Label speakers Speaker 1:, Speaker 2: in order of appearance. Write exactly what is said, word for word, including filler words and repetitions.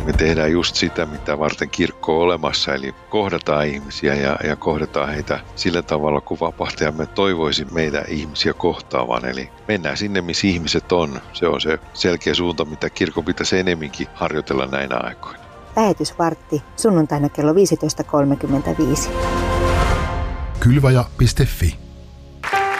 Speaker 1: Me tehdään just sitä, mitä varten kirkko on olemassa, eli kohdataan ihmisiä ja, ja kohdataan heitä sillä tavalla, kun vapahtajamme toivoisi meitä ihmisiä kohtaavan. Eli mennään sinne, missä ihmiset on. Se on se selkeä suunta, mitä kirkko pitäisi enemminkin harjoitella näinä aikoina.
Speaker 2: Lähetysvartti sunnuntaina kello viisitoista kolmekymmentäviisi.
Speaker 3: Kylvaja piste fi